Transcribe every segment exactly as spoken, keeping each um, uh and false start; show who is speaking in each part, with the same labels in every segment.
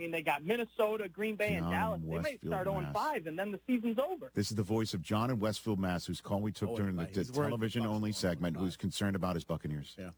Speaker 1: mean, they got Minnesota, Green Bay, and
Speaker 2: John
Speaker 1: Dallas. They may
Speaker 2: Westfield,
Speaker 1: start oh and five, and then the season's over.
Speaker 2: This is the voice of John in Westfield, Mass, whose call we took
Speaker 3: Oh,
Speaker 2: during the,
Speaker 3: right.
Speaker 2: the
Speaker 3: He's worried
Speaker 2: television-only
Speaker 3: about Bucs.
Speaker 2: segment, who's concerned about his Buccaneers.
Speaker 3: Yeah.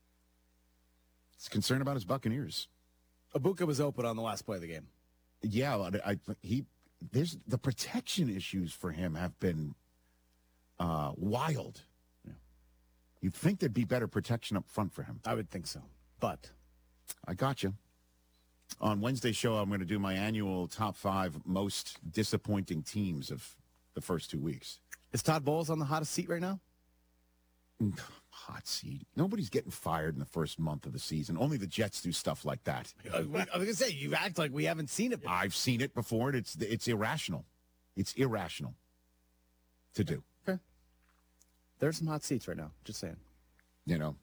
Speaker 2: He's concerned about his Buccaneers.
Speaker 3: Ibuka was open on the last play of the game.
Speaker 2: Yeah, I, I, he there's the protection issues for him have been uh, wild.
Speaker 3: Yeah.
Speaker 2: You'd think there'd be better protection up front for him.
Speaker 3: I would think so. But
Speaker 2: I got you. On Wednesday's show, I'm going to do my annual top five most disappointing teams of the first two weeks.
Speaker 3: is Todd Bowles on the hottest seat right now?
Speaker 2: Hot seat. Nobody's getting fired in the first month of the season. Only the Jets do stuff like that.
Speaker 3: I was going to say, you act like we haven't seen it before.
Speaker 2: I've seen it before, and it's it's irrational. It's irrational to do.
Speaker 3: Okay. There's some hot seats right now. Just saying.
Speaker 2: You know.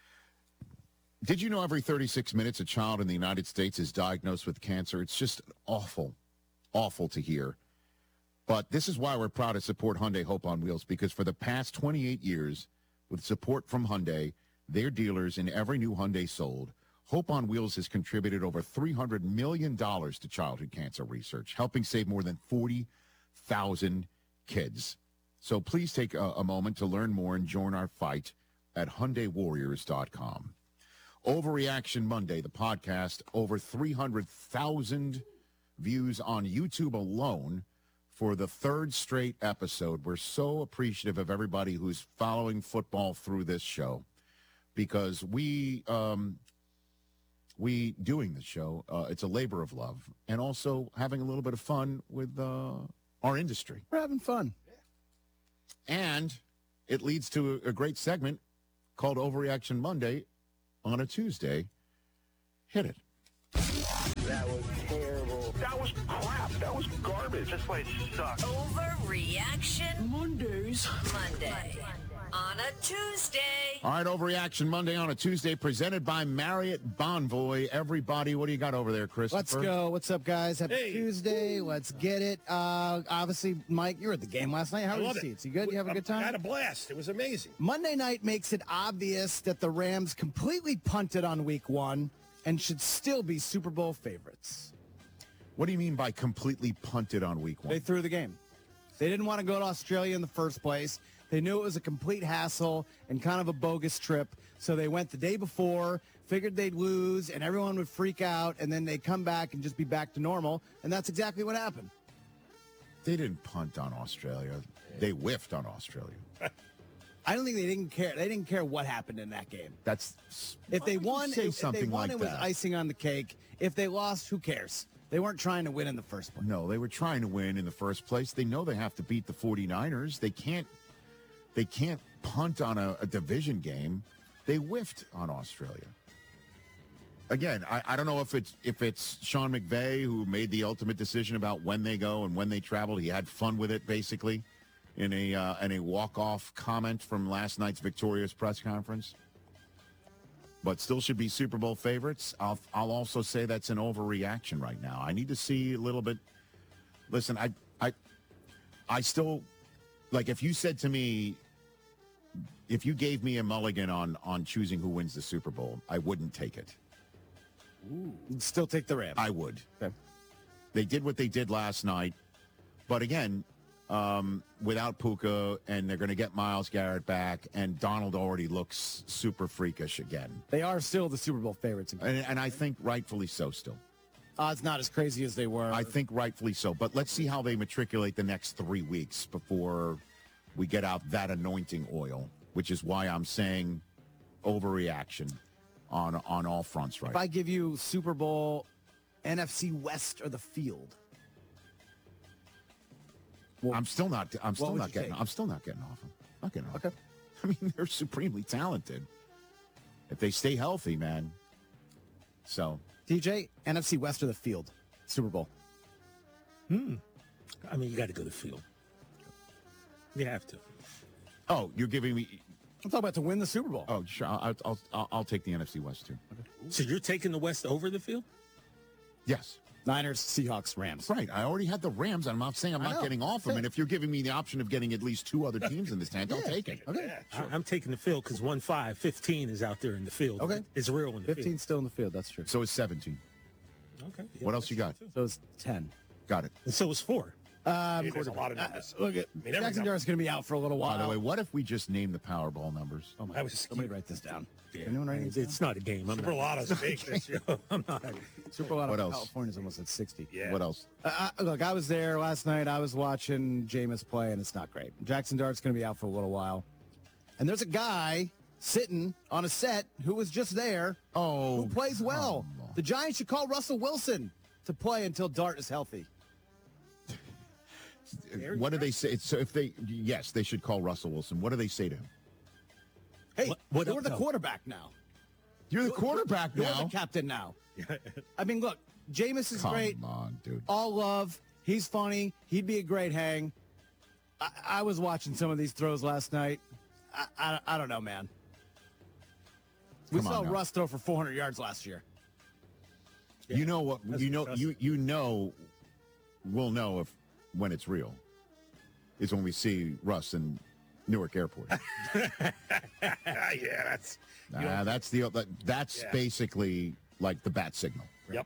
Speaker 2: Did you know every thirty-six minutes a child in the United States is diagnosed with cancer? It's just awful, awful to hear. But this is why we're proud to support Hyundai Hope on Wheels, because for the past twenty-eight years, with support from Hyundai, their dealers in every new Hyundai sold, Hope on Wheels has contributed over three hundred million dollars to childhood cancer research, helping save more than forty thousand kids. So please take a, a moment to learn more and join our fight at Hyundai Warriors dot com. Overreaction Monday, the podcast, over three hundred thousand views on YouTube alone for the third straight episode. We're so appreciative of everybody who's following football through this show, because we, um, we doing this show, uh, it's a labor of love, and also having a little bit of fun with uh, our industry.
Speaker 3: We're having fun.
Speaker 2: And it leads to a, a great segment called Overreaction Monday on a Tuesday. Hit it.
Speaker 4: That was terrible. That was crap. That was garbage. This place sucks.
Speaker 5: Overreaction Mondays. Monday. On a Tuesday.
Speaker 2: All right, Overreaction Monday on a Tuesday, presented by Marriott Bonvoy. Everybody, what do you got over there, Chris?
Speaker 3: Let's go. What's up, guys? Happy
Speaker 6: Hey.
Speaker 3: Tuesday. Let's get it. Uh, obviously, Mike, you were at the game last night. How
Speaker 6: I
Speaker 3: were your
Speaker 6: love it.
Speaker 3: seats? You good? You have a good
Speaker 6: I had a
Speaker 3: time?
Speaker 6: blast. It was amazing.
Speaker 3: Monday night makes it obvious that the Rams completely punted on week one and should still be Super Bowl favorites.
Speaker 2: What do you mean by completely punted on week one?
Speaker 3: They threw the game. They didn't want to go to Australia in the first place. They knew it was a complete hassle and kind of a bogus trip. So they went the day before, figured they'd lose, and everyone would freak out, and then they'd come back and just be back to normal. And that's exactly what happened.
Speaker 2: They didn't punt on Australia. They whiffed on Australia.
Speaker 3: I don't think they didn't care. They didn't care what happened in that game.
Speaker 2: That's
Speaker 3: If they
Speaker 2: why would you
Speaker 3: won,
Speaker 2: say
Speaker 3: if,
Speaker 2: something
Speaker 3: if they won,
Speaker 2: like
Speaker 3: it was
Speaker 2: that.
Speaker 3: icing on the cake. If they lost, who cares? They weren't trying to win in the first place.
Speaker 2: No, they were trying to win in the first place. They know they have to beat the 49ers. They can't they can't punt on a, a division game. They whiffed on Australia. Again, I, I don't know if it's if it's Sean McVay who made the ultimate decision about when they go and when they travel. He had fun with it, basically, in a uh, in a walk-off comment from last night's victorious press conference. But still should be Super Bowl favorites. I'll I'll also say that's an overreaction right now. I need to see a little bit. Listen, I I I still like if you said to me, if you gave me a mulligan on on choosing who wins the Super Bowl, I wouldn't take it.
Speaker 3: You'd still take the Rams.
Speaker 2: I would.
Speaker 3: Okay.
Speaker 2: They did what they did last night, but again, um, without Puka, and they're going to get Myles Garrett back, and Donald already looks super freakish again.
Speaker 3: They are still the Super Bowl favorites.
Speaker 2: And, and I think rightfully so still.
Speaker 3: Odds not as crazy as they were.
Speaker 2: I think rightfully so. But let's see how they matriculate the next three weeks before we get out that anointing oil, which is why I'm saying overreaction on on all fronts right
Speaker 3: If I give you Super Bowl, N F C West, or the field,
Speaker 2: now. I'm still not I'm still
Speaker 3: would
Speaker 2: not
Speaker 3: you
Speaker 2: getting
Speaker 3: take?
Speaker 2: I'm still not getting off them. Not getting off.
Speaker 3: Okay.
Speaker 2: I mean, they're supremely talented. If they stay healthy, man. So
Speaker 3: T J, N F C West or the field, Super Bowl.
Speaker 6: I mean, you got to go to the field. You have to.
Speaker 2: Oh, you're giving me
Speaker 3: I'm talking about to win the Super Bowl.
Speaker 2: Oh, sure. I'll I'll I'll, I'll take the N F C West too.
Speaker 6: So you're taking the West over the field?
Speaker 2: Yes.
Speaker 3: Niners, Seahawks, Rams.
Speaker 2: Right. I already had the Rams. I'm not saying I'm
Speaker 3: I
Speaker 2: not
Speaker 3: know.
Speaker 2: getting off them. And if you're giving me the option of getting at least two other teams in this tent, I'll
Speaker 3: Yeah.
Speaker 2: take it.
Speaker 3: Okay.
Speaker 6: I, I'm taking the field because one five, fifteen is out there in the field.
Speaker 3: Okay.
Speaker 6: It's real in the
Speaker 3: fifteen
Speaker 6: field.
Speaker 3: still in the field. That's true.
Speaker 2: So it's seventeen.
Speaker 6: Okay. Yeah,
Speaker 2: What else you got?
Speaker 3: So it's ten.
Speaker 2: Got it.
Speaker 6: And so it's four.
Speaker 3: Um,
Speaker 4: There's a lot of numbers.
Speaker 3: look at
Speaker 6: mean, every
Speaker 3: Jackson
Speaker 6: number-
Speaker 3: Dart's going to be out for a little while.
Speaker 2: By the way, what if we just name the Powerball numbers?
Speaker 3: oh my,
Speaker 6: I was
Speaker 3: somebody
Speaker 6: scared.
Speaker 3: write this down.
Speaker 6: Yeah.
Speaker 3: Anyone writing
Speaker 6: it's,
Speaker 3: this
Speaker 6: it's not a game. I'm
Speaker 4: Super
Speaker 6: not.
Speaker 4: Lotto's big this year.
Speaker 6: I'm not.
Speaker 3: down? Super Lotto
Speaker 2: What
Speaker 3: of
Speaker 2: else?
Speaker 3: California's almost at sixty.
Speaker 4: Yeah.
Speaker 2: What else?
Speaker 3: Uh, I- look, I was there last night. I was watching Jameis play, and it's not great. Jackson Dart's going to be out for a little while. And there's a guy sitting on a set who was just there
Speaker 2: Oh,
Speaker 3: who plays well.
Speaker 2: come on.
Speaker 3: The Giants should call Russell Wilson to play until Dart is healthy.
Speaker 2: What do they say? So if they, yes, they should call Russell Wilson. What do they say to him?
Speaker 3: Hey,
Speaker 6: What- what
Speaker 3: you're
Speaker 6: up,
Speaker 3: the
Speaker 6: though?
Speaker 3: quarterback now.
Speaker 2: You're the quarterback
Speaker 3: You're
Speaker 2: now.
Speaker 3: the captain now. I mean, look, Jameis is
Speaker 2: Come
Speaker 3: great.
Speaker 2: on, dude.
Speaker 3: All love. He's funny. He'd be a great hang. I, I was watching some of these throws last night. I, I, I don't know, man. We
Speaker 2: Come on
Speaker 3: saw
Speaker 2: now.
Speaker 3: Russ throw for four hundred yards last year.
Speaker 2: You know what?
Speaker 6: That's
Speaker 2: You know
Speaker 6: impressive.
Speaker 2: you you know. We'll know if when it's real. Is when we see Russ in Newark Airport.
Speaker 4: yeah, that's.
Speaker 2: Nah, that's the that, that's
Speaker 4: Yeah.
Speaker 2: basically like the bat signal.
Speaker 4: Yep.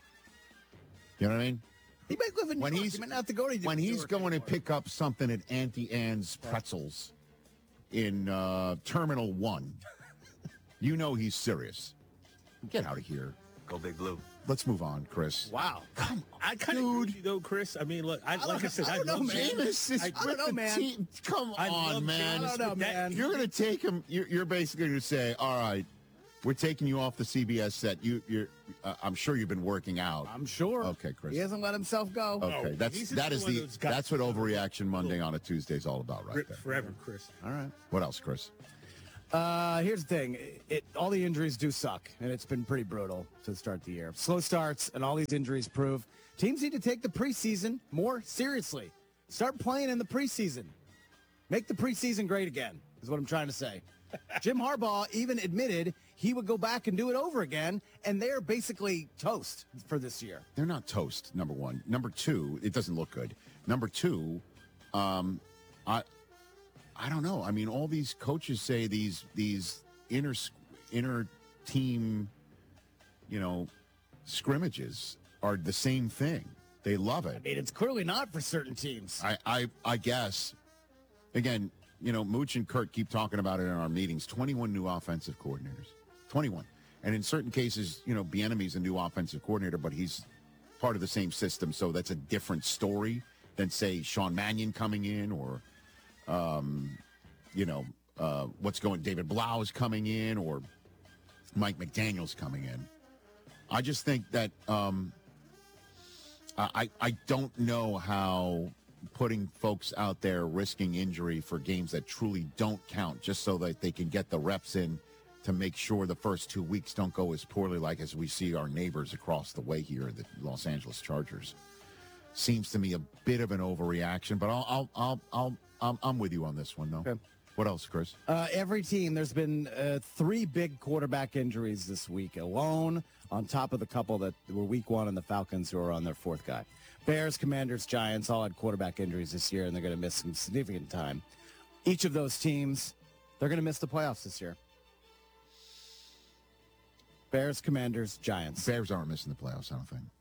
Speaker 2: You know what I mean?
Speaker 3: He might live in
Speaker 2: When
Speaker 3: New York.
Speaker 2: he's
Speaker 3: He might not have to go to
Speaker 2: when he's
Speaker 3: Newark
Speaker 2: going to
Speaker 3: anymore.
Speaker 2: pick up something at Auntie Anne's Pretzels in uh, Terminal One, you know he's serious. Get out of here.
Speaker 4: Go Big Blue.
Speaker 2: Let's move on, Chris.
Speaker 3: Wow.
Speaker 2: Come
Speaker 6: I kind of agree with you, though, Chris. I mean, look, I,
Speaker 3: don't-
Speaker 6: like I said,
Speaker 3: I
Speaker 6: I,
Speaker 3: don't know,
Speaker 6: love
Speaker 3: man.
Speaker 6: Jameis.
Speaker 2: Jameis is
Speaker 6: I-
Speaker 3: I don't
Speaker 2: with
Speaker 3: know,
Speaker 2: the
Speaker 3: man.
Speaker 2: team. Come
Speaker 6: I
Speaker 2: on,
Speaker 6: love
Speaker 2: man.
Speaker 3: I don't know,
Speaker 6: With that-
Speaker 3: man.
Speaker 2: You're going to take him. You're, you're basically going to say, "All right, we're taking you off the C B S set. You, you're. Uh, I'm sure you've been working out.
Speaker 3: I'm sure.
Speaker 2: Okay, Chris.
Speaker 3: He hasn't let himself go.
Speaker 2: Okay,
Speaker 6: No,
Speaker 2: that's
Speaker 6: he's
Speaker 2: that
Speaker 6: just
Speaker 2: is
Speaker 6: one of
Speaker 2: the
Speaker 6: those guys-
Speaker 2: that's what overreaction Monday on a Tuesday is all about, right
Speaker 6: Rip
Speaker 2: there.
Speaker 6: forever, Chris.
Speaker 3: All right.
Speaker 2: What else, Chris?
Speaker 3: Uh, here's the thing. It, all the injuries do suck, and it's been pretty brutal to start the year. Slow starts, and all these injuries prove teams need to take the preseason more seriously. Start playing in the preseason. Make the preseason great again, is what I'm trying to say. Jim Harbaugh even admitted he would go back and do it over again, and they're basically toast for this year.
Speaker 2: They're not toast. Number one. Number two, it doesn't look good. Number two, um, I, I don't know. I mean, all these coaches say these these inter inter team, you know, scrimmages are the same thing. They love it.
Speaker 3: I mean, it's clearly not for certain teams.
Speaker 2: I, I, I guess, again, you know, Mooch and Kurt keep talking about it in our meetings. twenty-one new offensive coordinators. twenty-one. And in certain cases, you know, Bieniemy's a new offensive coordinator, but he's part of the same system, so that's a different story than, say, Sean Mannion coming in or, um, you know, uh, what's going, David Blau is coming in or Mike McDaniel's coming in. I just think that um, I, I don't know how putting folks out there risking injury for games that truly don't count just so that they can get the reps in to make sure the first two weeks don't go as poorly like as we see our neighbors across the way here, the Los Angeles Chargers. Seems to me a bit of an overreaction, but I'll, I'll, I'll, I'll I'm, I'm with you on this one, though.
Speaker 3: Okay.
Speaker 2: What else, Chris?
Speaker 3: Uh, every team, there's been uh, three big quarterback injuries this week alone, on top of the couple that were week one and the Falcons who are on their fourth guy. Bears, Commanders, Giants all had quarterback injuries this year, and they're going to miss some significant time. Each of those teams, they're going to miss the playoffs this year. Bears, Commanders, Giants.
Speaker 2: Bears aren't missing the playoffs, I don't think.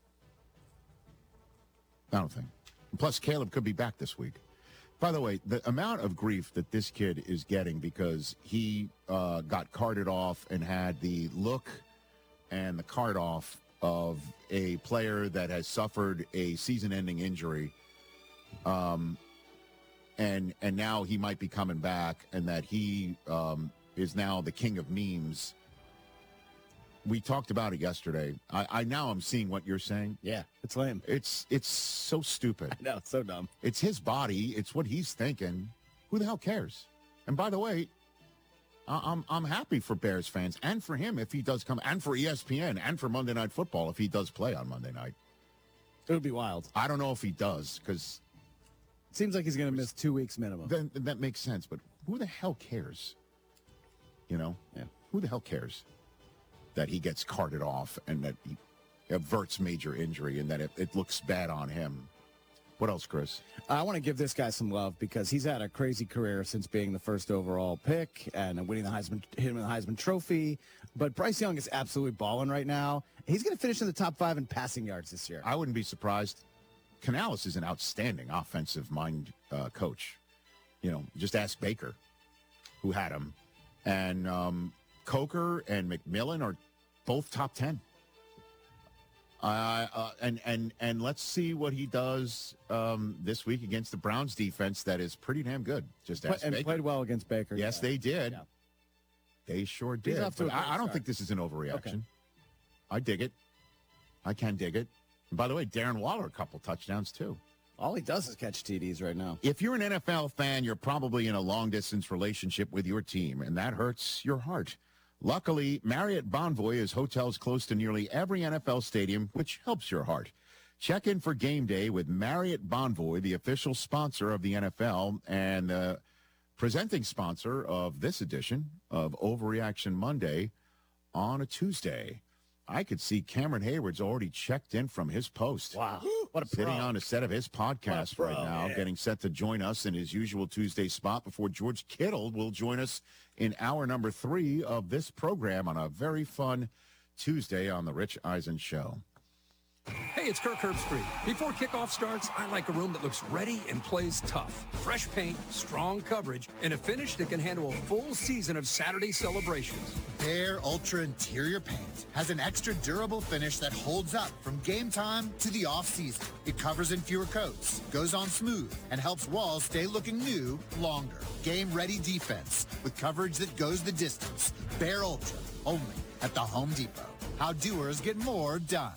Speaker 2: I don't think. Plus, Caleb could be back this week. By the way, the amount of grief that this kid is getting because he uh, got carted off and had the look and the cart off of a player that has suffered a season-ending injury, um, and and now he might be coming back, and that he um, is now the king of memes. We talked about it yesterday. I, I now I'm seeing what you're saying.
Speaker 3: Yeah, it's lame.
Speaker 2: It's it's so stupid.
Speaker 3: No, it's so dumb.
Speaker 2: It's his body. It's what he's thinking. Who the hell cares? And by the way, I- I'm I'm happy for Bears fans and for him if he does come, and for E S P N and for Monday Night Football if he does play on Monday night.
Speaker 3: It would be wild.
Speaker 2: I don't know if he does because
Speaker 3: Seems like he's going to miss two weeks minimum.
Speaker 2: then that makes sense. But who the hell cares? You know?
Speaker 3: Yeah.
Speaker 2: Who the hell cares that he gets carted off and that he averts major injury and that it, it looks bad on him? What else, Chris?
Speaker 3: I want to give this guy some love because he's had a crazy career since being the first overall pick and winning the Heisman, him the Heisman Trophy. But Bryce Young is absolutely balling right now. He's going to finish in the top five in passing yards this year.
Speaker 2: I wouldn't be surprised. Canales is an outstanding offensive mind uh, coach. You know, just ask Baker, who had him. And um, Coker and McMillan are both top ten. Uh, uh, and and and let's see what he does um, this week against the Browns defense that is pretty damn good. Just ask
Speaker 3: and
Speaker 2: Baker.
Speaker 3: played well against Baker.
Speaker 2: Yes,
Speaker 3: yeah.
Speaker 2: they did.
Speaker 3: Yeah.
Speaker 2: They sure
Speaker 3: He's
Speaker 2: did.
Speaker 3: off to a
Speaker 2: But I,
Speaker 3: great
Speaker 2: I don't
Speaker 3: start.
Speaker 2: think this is an overreaction.
Speaker 3: Okay.
Speaker 2: I dig it. I can dig it. And by the way, Darren Waller, a couple touchdowns too.
Speaker 3: All he does is catch T Ds right now.
Speaker 2: If you're an N F L fan, you're probably in a long-distance relationship with your team, and that hurts your heart. Luckily, Marriott Bonvoy is hotels close to nearly every N F L stadium, which helps your heart. Check in for game day with Marriott Bonvoy, the official sponsor of the N F L and the presenting sponsor of this edition of Overreaction Monday on a Tuesday. I could see Cameron Hayward's already checked in from his post.
Speaker 3: Wow. What a pro.
Speaker 2: Sitting on a set of his podcast
Speaker 3: pro,
Speaker 2: right now,
Speaker 3: yeah.
Speaker 2: getting set to join us in his usual Tuesday spot before George Kittle will join us in hour number three of this program on a very fun Tuesday on The Rich Eisen Show.
Speaker 7: Hey, it's Kirk Herbstreit. Before kickoff starts, I like a room that looks ready and plays tough. Fresh paint, strong coverage, and a finish that can handle a full season of Saturday celebrations.
Speaker 8: Bear Ultra Interior Paint has an extra durable finish that holds up from game time to the off-season. It covers in fewer coats, goes on smooth, and helps walls stay looking new longer. Game-ready defense with coverage that goes the distance. Bear Ultra, only at the Home Depot. How doers get more done.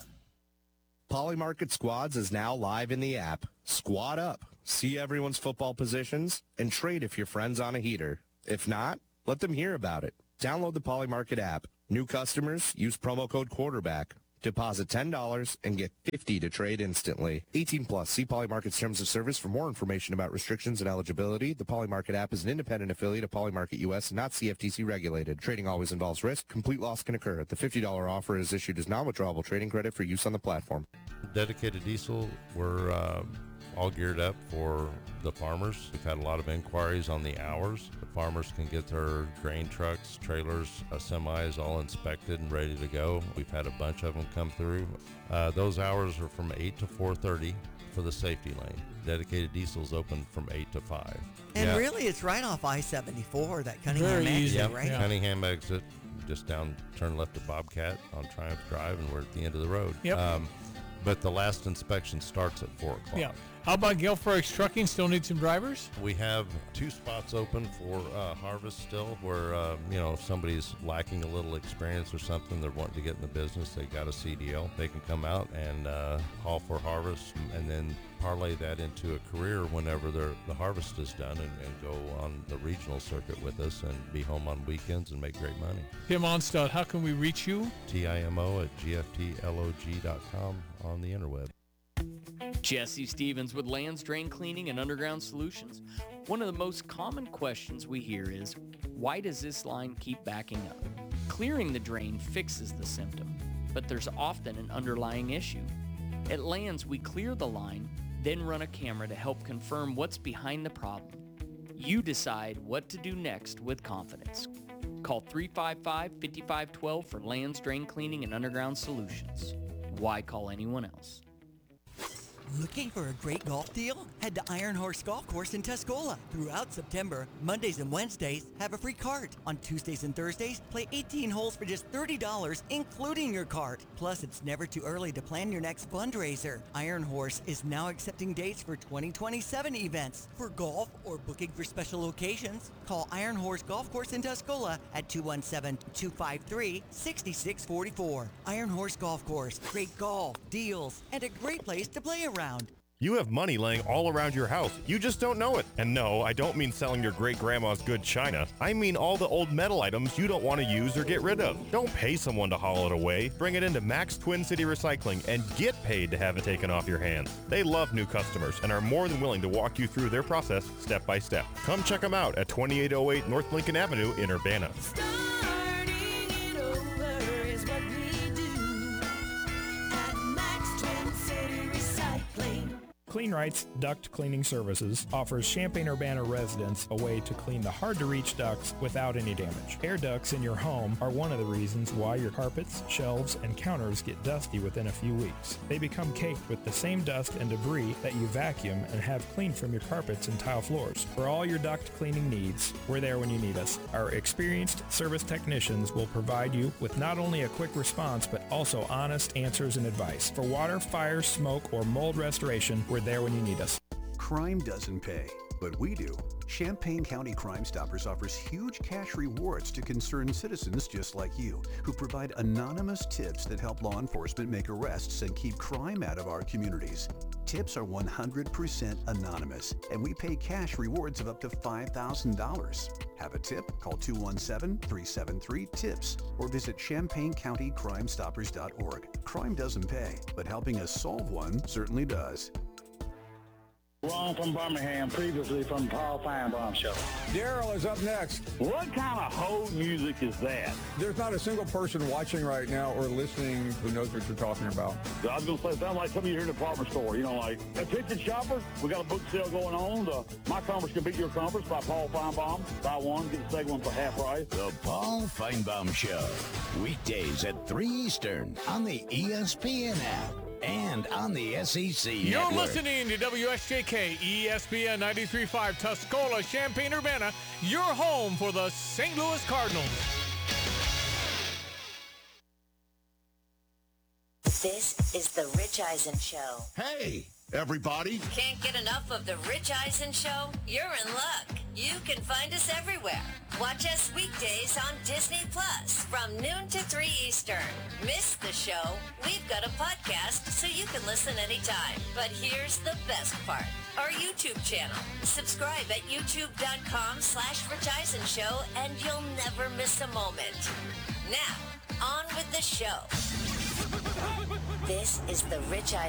Speaker 9: Polymarket Squads is now live in the app. Squad up, see everyone's football positions, and trade if your friend's on a heater. If not, let them hear about it. Download the Polymarket app. New customers, use promo code quarterback. Deposit ten dollars and get fifty dollars to trade instantly. eighteen plus. See Polymarket's terms of service for more information about restrictions and eligibility. The Polymarket app is an independent affiliate of Polymarket U S, not C F T C regulated. Trading always involves risk. Complete loss can occur. The fifty dollars offer is issued as non-withdrawable trading credit for use on the platform.
Speaker 10: Dedicated Diesel, we're uh, all geared up for the farmers. We've had a lot of inquiries on the hours. The farmers can get their grain trucks, trailers, uh, semis all inspected and ready to go. We've had a bunch of them come through. Uh, those hours are from eight to four thirty for the safety lane. Dedicated Diesel's open from eight to five.
Speaker 11: And
Speaker 10: yeah.
Speaker 11: really, it's right off I seventy-four, that Cunningham
Speaker 6: Very
Speaker 11: exit,
Speaker 6: easy.
Speaker 10: Yep,
Speaker 11: right?
Speaker 6: Yeah.
Speaker 10: Cunningham exit, just down, turn left at Bobcat on Triumph Drive, and we're at the end of the road.
Speaker 6: Yep.
Speaker 10: Um, but the last inspection starts at four o'clock.
Speaker 6: Yeah. How about Gale Fredericks Trucking? Still need some drivers?
Speaker 10: We have two spots open for uh, harvest still where, uh, you know, if somebody's lacking a little experience or something, they're wanting to get in the business, they got a C D L, they can come out and uh, haul for harvest and then parlay that into a career whenever the harvest is done and, and go on the regional circuit with us and be home on weekends and make great money.
Speaker 6: Tim Onstad, how can we reach you?
Speaker 10: T I M O at G F T L O G dot com on the interweb.
Speaker 12: Jesse Stevens with Lands Drain Cleaning and Underground Solutions. One of the most common questions we hear is, why does this line keep backing up? Clearing the drain fixes the symptom, but there's often an underlying issue. At Lands, we clear the line, then run a camera to help confirm what's behind the problem. You decide what to do next with confidence. Call three five five, five five one two for Lands Drain Cleaning and Underground Solutions. Why call anyone else?
Speaker 11: Looking for a great golf deal? Head to Iron Horse Golf Course in Tuscola. Throughout September, Mondays and Wednesdays, have a free cart. On Tuesdays and Thursdays, play eighteen holes for just thirty dollars, including your cart. Plus, it's never too early to plan your next fundraiser. Iron Horse is now accepting dates for twenty twenty-seven events. For golf or booking for special occasions, call Iron Horse Golf Course in Tuscola at two one seven, two five three, six six four four. Iron Horse Golf Course. Great golf, deals, and a great place to play around.
Speaker 13: You have money laying all around your house. You just don't know it. And no, I don't mean selling your great-grandma's good china. I mean all the old metal items you don't want to use or get rid of. Don't pay someone to haul it away. Bring it into Max Twin City Recycling and get paid to have it taken off your hands. They love new customers and are more than willing to walk you through their process step by step. Come check them out at twenty-eight oh eight North Lincoln Avenue in Urbana.
Speaker 14: CleanRight's Duct Cleaning Services offers Champaign-Urbana residents a way to clean the hard-to-reach ducts without any damage. Air ducts in your home are one of the reasons why your carpets, shelves, and counters get dusty within a few weeks. They become caked with the same dust and debris that you vacuum and have cleaned from your carpets and tile floors. For all your duct cleaning needs, we're there when you need us. Our experienced service technicians will provide you with not only a quick response, but also honest answers and advice. For water, fire, smoke, or mold restoration, we're there when you need us.
Speaker 15: Crime doesn't pay, but we do. Champaign County Crime Stoppers offers huge cash rewards to concerned citizens just like you, who provide anonymous tips that help law enforcement make arrests and keep crime out of our communities. Tips are one hundred percent anonymous, and we pay cash rewards of up to five thousand dollars. Have a tip? Call two one seven, three seven three, TIPS or visit champaign county crime stoppers dot org. Crime doesn't pay, but helping us solve one certainly does.
Speaker 16: Ron from Birmingham, previously from Paul Feinbaum Show.
Speaker 17: Daryl is up next.
Speaker 16: What kind of hold music is that?
Speaker 17: There's not a single person watching right now or listening who knows what you're talking about.
Speaker 16: I was going to say, it sounds like some of you here in the department store. You know, like, attention shoppers, we got a book sale going on. The My Conference Can Beat Your Conference by Paul Feinbaum. Buy one, get the second one for half price.
Speaker 18: The Paul Feinbaum Show. Weekdays at three Eastern on the E S P N app and on the S E C
Speaker 19: You're
Speaker 18: network.
Speaker 19: listening to W S J K E S P N ninety-three point five Tuscola, Champaign-Urbana, your home for the Saint Louis Cardinals.
Speaker 5: This is the Rich Eisen Show.
Speaker 2: Hey, everybody.
Speaker 5: Can't get enough of the Rich Eisen Show? You're in luck. You can find us everywhere. Watch us weekdays on Disney Plus from noon to three Eastern. Miss the show? We've got a podcast so you can listen anytime. But here's the best part. Our YouTube channel. Subscribe at youtube.com slash Rich Eisen Show and you'll never miss a moment. Now, on with the show. This is the Rich Eisen